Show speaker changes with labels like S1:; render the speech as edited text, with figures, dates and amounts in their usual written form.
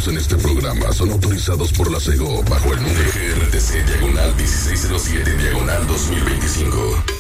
S1: emitidos en este programa son autorizados por la CEGO bajo el número GRTC diagonal 1607 diagonal 2025.